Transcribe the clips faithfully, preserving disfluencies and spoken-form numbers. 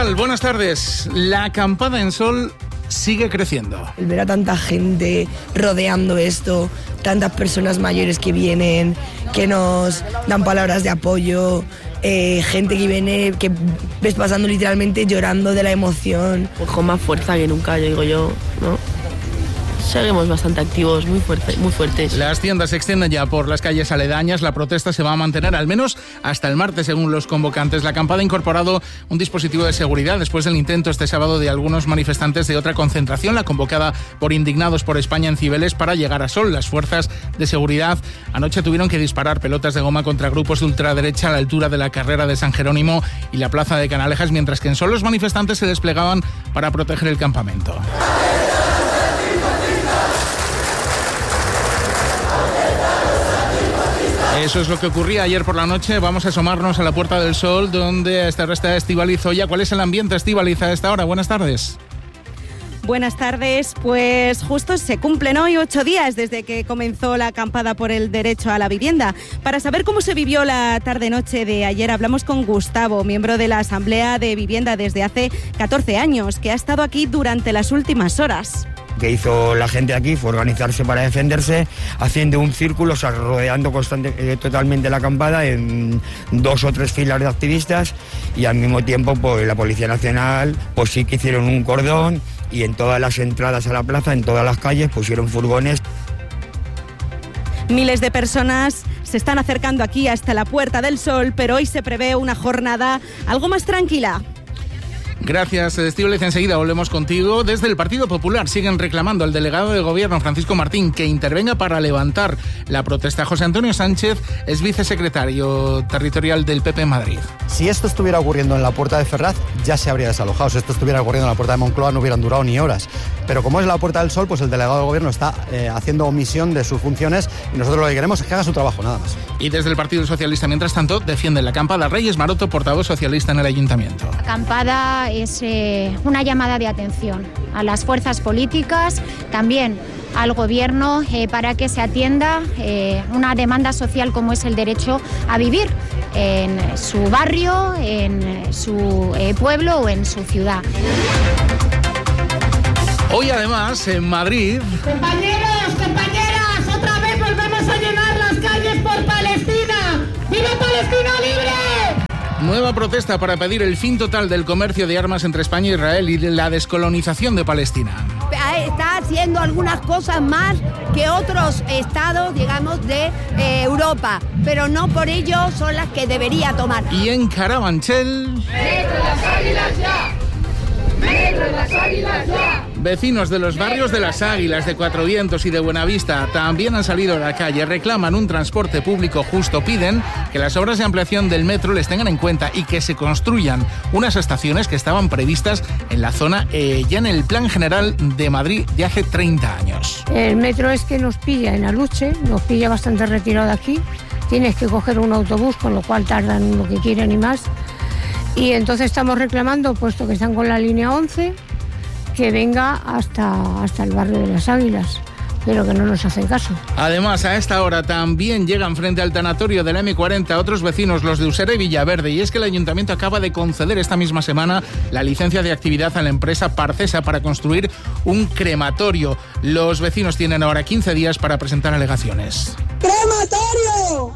tal? Buenas tardes. La acampada en Sol sigue creciendo. El ver a tanta gente rodeando esto, tantas personas mayores que vienen, que nos dan palabras de apoyo, eh, gente que viene, que ves pasando literalmente llorando de la emoción. Pues con más fuerza que nunca, yo digo yo, ¿no? Seguimos bastante activos, muy fuerte, muy fuertes. Las tiendas se extienden ya por las calles aledañas. La protesta se va a mantener al menos hasta el martes, según los convocantes. La acampada ha incorporado un dispositivo de seguridad después del intento este sábado de algunos manifestantes de otra concentración, la convocada por Indignados por España en Cibeles, para llegar a Sol. Las fuerzas de seguridad anoche tuvieron que disparar pelotas de goma contra grupos de ultraderecha a la altura de la carrera de San Jerónimo y la plaza de Canalejas, mientras que en Sol los manifestantes se desplegaban para proteger el campamento. Eso es lo que ocurría ayer por la noche. Vamos a asomarnos a la Puerta del Sol, donde está Estíbaliz Zoya. ¿Cuál es el ambiente, Estíbaliz, a esta hora? Buenas tardes. Buenas tardes, pues justo se cumplen hoy ocho días desde que comenzó la acampada por el derecho a la vivienda. Para saber cómo se vivió la tarde-noche de ayer, hablamos con Gustavo, miembro de la Asamblea de Vivienda desde hace catorce años, que ha estado aquí durante las últimas horas. Que hizo la gente aquí fue organizarse para defenderse, haciendo un círculo, o sea, rodeando constante, eh, totalmente la acampada en dos o tres filas de activistas, y al mismo tiempo pues la Policía Nacional pues sí que hicieron un cordón, y en todas las entradas a la plaza, en todas las calles, pusieron furgones. Miles de personas se están acercando aquí hasta la Puerta del Sol, pero hoy se prevé una jornada algo más tranquila. Gracias, Estíbaliz. Enseguida volvemos contigo. Desde el Partido Popular siguen reclamando al delegado de Gobierno, Francisco Martín, que intervenga para levantar la protesta. José Antonio Sánchez es vicesecretario territorial del P P en Madrid. Si esto estuviera ocurriendo en la Puerta de Ferraz, ya se habría desalojado. Si esto estuviera ocurriendo en la Puerta de Moncloa, no hubieran durado ni horas. Pero como es la Puerta del Sol, pues el delegado de Gobierno está eh, haciendo omisión de sus funciones, y nosotros lo que queremos es que haga su trabajo, nada más. Y desde el Partido Socialista, mientras tanto, defienden la acampada. Reyes Maroto, portavoz socialista en el Ayuntamiento. La acampada es eh, una llamada de atención a las fuerzas políticas, también al Gobierno, eh, para que se atienda eh, una demanda social como es el derecho a vivir en su barrio, en su eh, pueblo o en su ciudad. Hoy además en Madrid... Compañeros, compañeras, otra vez volvemos a llenar las calles por Palestina. ¡Viva Palestina libre! Nueva protesta para pedir el fin total del comercio de armas entre España e Israel y la descolonización de Palestina. Está haciendo algunas cosas más que otros estados, digamos, de eh, Europa, pero no por ello son las que debería tomar. Y en Carabanchel... ¡Metro las águilas ya! ¡Metro las águilas ya! Vecinos de los barrios de Las Águilas, de Cuatro Vientos y de Buenavista también han salido a la calle, reclaman un transporte público justo, piden que las obras de ampliación del metro les tengan en cuenta y que se construyan unas estaciones que estaban previstas en la zona eh, ya en el Plan General de Madrid de hace treinta años. El metro es que nos pilla en Aluche, nos pilla bastante retirado de aquí, tienes que coger un autobús, con lo cual tardan lo que quieren y más, y entonces estamos reclamando, puesto que están con la línea once, que venga hasta, hasta el barrio de Las Águilas, pero que no nos hacen caso. Además, a esta hora también llegan frente al tanatorio de la eme cuarenta otros vecinos, los de Usera y Villaverde, y es que el Ayuntamiento acaba de conceder esta misma semana la licencia de actividad a la empresa Parcesa para construir un crematorio. Los vecinos tienen ahora quince días para presentar alegaciones. ¡Crematorio!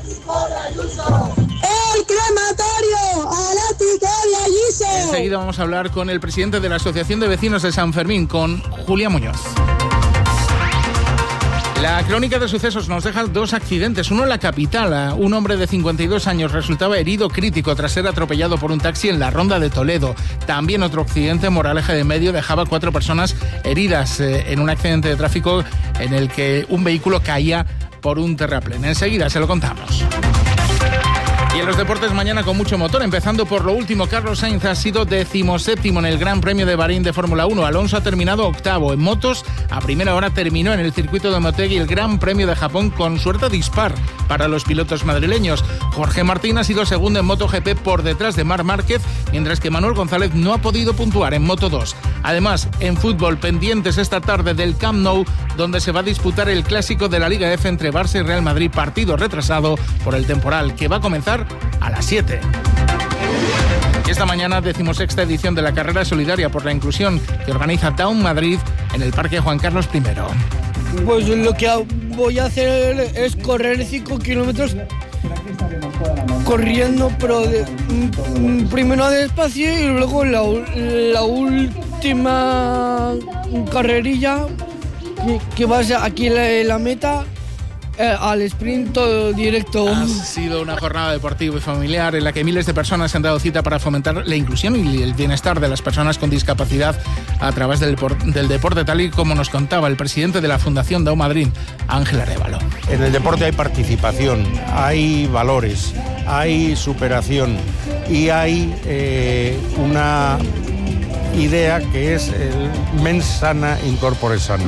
¡El crematorio! ¡A la tica de Ayuso! Enseguida vamos a hablar con el presidente de la Asociación de Vecinos de San Fermín, con Julián Muñoz. La crónica de sucesos nos deja dos accidentes. Uno en la capital. Un hombre de cincuenta y dos años resultaba herido crítico tras ser atropellado por un taxi en la Ronda de Toledo. También otro accidente en Moraleja de Medio dejaba cuatro personas heridas eh, en un accidente de tráfico en el que un vehículo caía por un terraplén. Enseguida se lo contamos. Y en los deportes mañana con mucho motor, empezando por lo último. Carlos Sainz ha sido decimoséptimo en el Gran Premio de Bahrein de Fórmula uno. Alonso ha terminado octavo. En motos, a primera hora terminó en el circuito de Motegi el Gran Premio de Japón con suerte dispar para los pilotos madrileños. Jorge Martín ha sido segundo en MotoGP por detrás de Marc Márquez, mientras que Manuel González no ha podido puntuar en Moto dos. Además, en fútbol, pendientes esta tarde del Camp Nou, donde se va a disputar el clásico de la Liga F entre Barça y Real Madrid, partido retrasado por el temporal, que va a comenzar a las siete. esta mañana decimosexta edición de la carrera solidaria por la inclusión que organiza Down Madrid en el Parque Juan Carlos primero. Pues lo que voy a hacer es correr cinco kilómetros corriendo, pero de, primero despacio y luego la, la última carrerilla que, que va a ser aquí en la, en la meta. Eh, al sprint todo directo. Ha sido una jornada deportiva y familiar en la que miles de personas se han dado cita para fomentar la inclusión y el bienestar de las personas con discapacidad a través del, del deporte, tal y como nos contaba el presidente de la Fundación Down Madrid, Ángel Arévalo. En el deporte hay participación, hay valores, hay superación y hay eh, una idea que es el mens sana in corpore sano.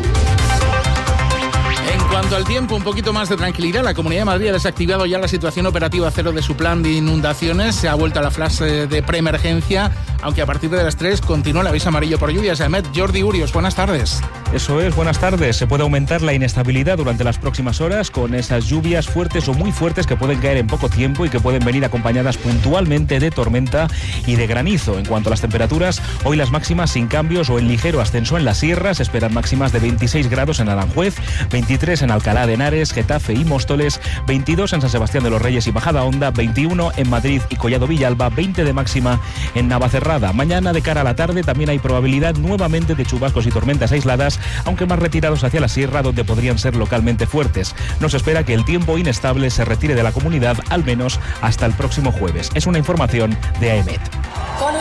En cuanto al tiempo, un poquito más de tranquilidad. La Comunidad de Madrid ha desactivado ya la situación operativa cero de su plan de inundaciones. Se ha vuelto a la fase de preemergencia, aunque a partir de las tres continúa el aviso amarillo por lluvias. Ahmed, Jordi Urios, buenas tardes. Eso es, buenas tardes. Se puede aumentar la inestabilidad durante las próximas horas con esas lluvias fuertes o muy fuertes que pueden caer en poco tiempo y que pueden venir acompañadas puntualmente de tormenta y de granizo. En cuanto a las temperaturas, hoy las máximas sin cambios o en ligero ascenso en las sierras. Se esperan máximas de veintiséis grados en Aranjuez, veintitrés en Alcalá de Henares, Getafe y Móstoles, veintidós en San Sebastián de los Reyes y Majadahonda, veintiuno en Madrid y Collado Villalba, veinte de máxima en Navacerrada. Mañana, de cara a la tarde, también hay probabilidad nuevamente de chubascos y tormentas aisladas, aunque más retirados hacia la sierra, donde podrían ser localmente fuertes. No se espera que el tiempo inestable se retire de la comunidad, al menos hasta el próximo jueves. Es una información de A E M E T.